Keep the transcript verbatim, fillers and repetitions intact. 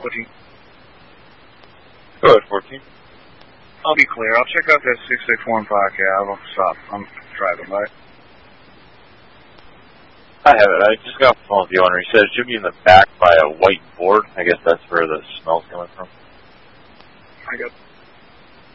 fourteen. Go ahead, fourteen. I'll be clear. I'll check out that six six one five cab. I'll stop. I'm driving by. I have it. I just got off the phone with the owner. He said it should be in the back by a white board. I guess that's where the smell's coming from. I got